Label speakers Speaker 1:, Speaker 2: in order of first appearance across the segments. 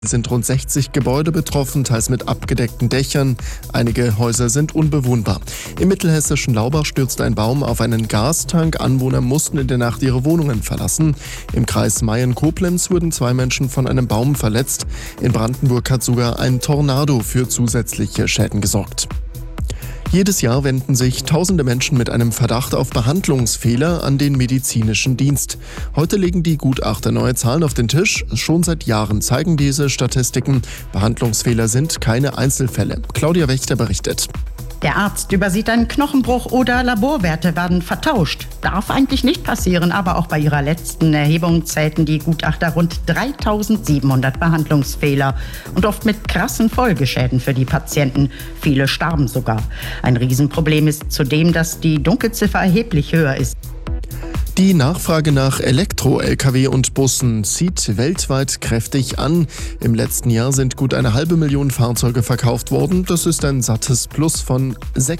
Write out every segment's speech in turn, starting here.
Speaker 1: Sind rund 60 Gebäude betroffen, teils mit abgedeckten Dächern. Einige Häuser sind unbewohnbar. Im mittelhessischen Laubach stürzte ein Baum auf einen Gastank. Anwohner mussten in der Nacht ihre Wohnungen verlassen. Im Kreis Mayen-Koblenz wurden 2 Menschen von einem Baum verletzt. In Brandenburg hat sogar ein Tornado für zusätzliche Schäden gesorgt. Jedes Jahr wenden sich tausende Menschen mit einem Verdacht auf Behandlungsfehler an den medizinischen Dienst. Heute legen die Gutachter neue Zahlen auf den Tisch. Schon seit Jahren zeigen diese Statistiken, Behandlungsfehler sind keine Einzelfälle. Claudia Wächter berichtet.
Speaker 2: Der Arzt übersieht einen Knochenbruch oder Laborwerte werden vertauscht. Darf eigentlich nicht passieren, aber auch bei ihrer letzten Erhebung zählten die Gutachter rund 3700 Behandlungsfehler. Und oft mit krassen Folgeschäden für die Patienten. Viele starben sogar. Ein Riesenproblem ist zudem, dass die Dunkelziffer erheblich höher ist.
Speaker 1: Die Nachfrage nach Elektro-Lkw und Bussen zieht weltweit kräftig an. Im letzten Jahr sind gut 500.000 Fahrzeuge verkauft worden. Das ist ein sattes Plus von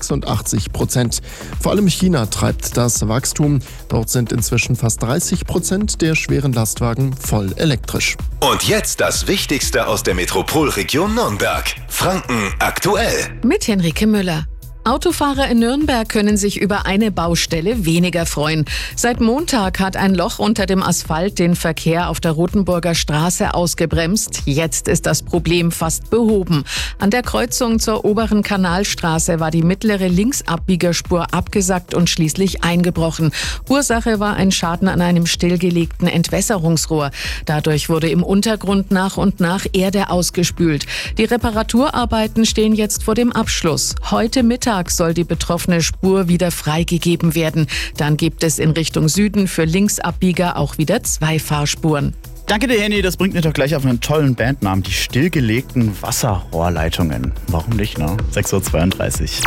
Speaker 1: 86%. Vor allem China treibt das Wachstum. Dort sind inzwischen fast 30% der schweren Lastwagen voll elektrisch.
Speaker 3: Und jetzt das Wichtigste aus der Metropolregion Nürnberg. Franken aktuell.
Speaker 4: Mit Henrike Müller. Autofahrer in Nürnberg können sich über eine Baustelle weniger freuen. Seit Montag hat ein Loch unter dem Asphalt den Verkehr auf der Rothenburger Straße ausgebremst. Jetzt ist das Problem fast behoben. An der Kreuzung zur oberen Kanalstraße war die mittlere Linksabbiegerspur abgesackt und schließlich eingebrochen. Ursache war ein Schaden an einem stillgelegten Entwässerungsrohr. Dadurch wurde im Untergrund nach und nach Erde ausgespült. Die Reparaturarbeiten stehen jetzt vor dem Abschluss. Heute Mittag soll die betroffene Spur wieder freigegeben werden. Dann gibt es in Richtung Süden für Linksabbieger auch wieder 2 Fahrspuren.
Speaker 5: Danke dir, Henny. Das bringt mich doch gleich auf einen tollen Bandnamen. Die stillgelegten Wasserrohrleitungen. Warum nicht, ne? 6:32 Uhr.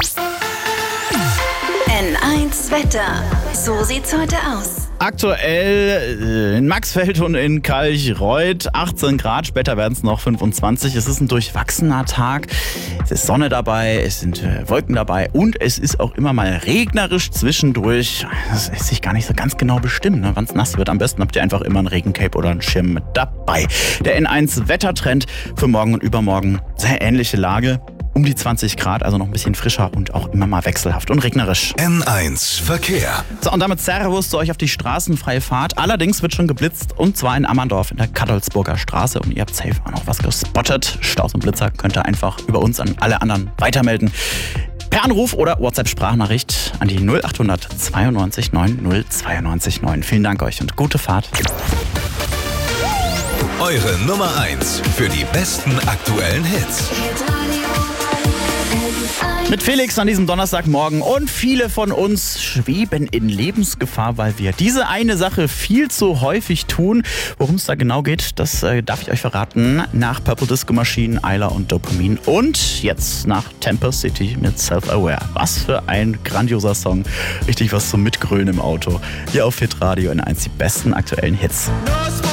Speaker 6: N1 Wetter. So sieht's heute aus.
Speaker 5: Aktuell in Maxfeld und in Kalchreuth 18 Grad, später werden es noch 25. Es ist ein durchwachsener Tag. Es ist Sonne dabei, es sind Wolken dabei und es ist auch immer mal regnerisch zwischendurch. Das lässt sich gar nicht so ganz genau bestimmen, ne? Wann es nass wird. Am besten habt ihr einfach immer ein Regencape oder einen Schirm mit dabei. Der N1 Wettertrend für morgen und übermorgen. Sehr ähnliche Lage. Um die 20 Grad, also noch ein bisschen frischer und auch immer mal wechselhaft und regnerisch.
Speaker 3: N1 Verkehr.
Speaker 5: So, und damit Servus zu euch auf die straßenfreie Fahrt. Allerdings wird schon geblitzt und zwar in Ammerndorf in der Kadolsburger Straße. Und ihr habt safe auch noch was gespottet. Staus und Blitzer könnt ihr einfach über uns an alle anderen weitermelden. Per Anruf oder WhatsApp-Sprachnachricht an die 0800 92 9 092 9. Vielen Dank euch und gute Fahrt.
Speaker 3: Eure Nummer 1 für die besten aktuellen Hits.
Speaker 5: Mit Felix an diesem Donnerstagmorgen und viele von uns schweben in Lebensgefahr, weil wir diese eine Sache viel zu häufig tun. Worum es da genau geht, das darf ich euch verraten. Nach Purple Disco Machine, Ayla und Dopamin und jetzt nach Temper City mit Self-Aware. Was für ein grandioser Song. Richtig was zum Mitgrölen im Auto. Hier auf Hitradio N1 die besten aktuellen Hits.